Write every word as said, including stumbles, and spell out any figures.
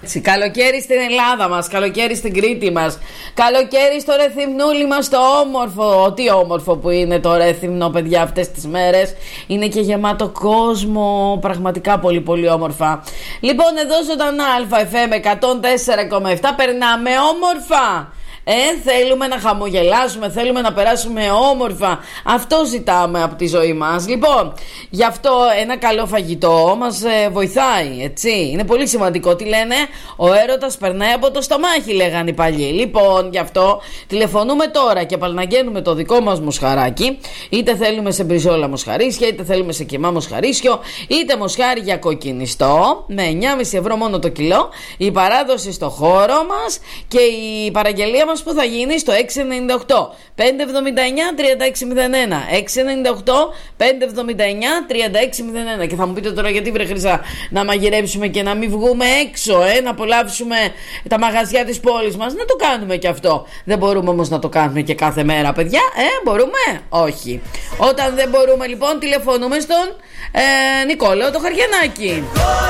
Καλοκαίρι στην Ελλάδα μας, καλοκαίρι στην Κρήτη μας, καλοκαίρι στο Ρεθυμνούλι μας το όμορφο. Τι όμορφο που είναι το Ρεθυμνό, παιδιά, αυτές τις μέρες. Είναι και γεμάτο κόσμο, πραγματικά πολύ πολύ όμορφα. Λοιπόν, εδώ ζωντανά Α Εφ Εμ εκατόν τέσσερα κόμμα επτά, περνάμε όμορφα. Ε, θέλουμε να χαμογελάσουμε, θέλουμε να περάσουμε όμορφα. Αυτό ζητάμε από τη ζωή μας. Λοιπόν, γι' αυτό ένα καλό φαγητό μας ε, βοηθάει, έτσι. Είναι πολύ σημαντικό. Τι λένε? Ο έρωτας περνάει από το στομάχι, λέγανε οι παλιοί. Λοιπόν, γι' αυτό τηλεφωνούμε τώρα και παλναγγαίνουμε το δικό μας μοσχαράκι. Είτε θέλουμε σε μπριζόλα μοσχαρίσια, είτε θέλουμε σε κιμά μοσχαρίσιο, είτε μοσχάρι για κοκκινιστό, με εννιά κόμμα πέντε ευρώ μόνο το κιλό. Η παράδοση στο χώρο μας και η παραγγελία μας που θα γίνει στο έξι εννιά οκτώ πέντε εβδομήντα εννιά τριάντα έξι μηδέν ένα, έξι εννιά οκτώ πέντε εβδομήντα εννιά τριάντα έξι μηδέν ένα. Και θα μου πείτε τώρα, γιατί βρε Χρυσά, να μαγειρέψουμε και να μην βγούμε έξω, ε, να απολαύσουμε τα μαγαζιά της πόλης μας? Να το κάνουμε και αυτό. Δεν μπορούμε όμως να το κάνουμε και κάθε μέρα, παιδιά, ε, μπορούμε? Όχι. Όταν δεν μπορούμε, λοιπόν, τηλεφωνούμε στον ε, Νικόλαο το Χαριανάκη.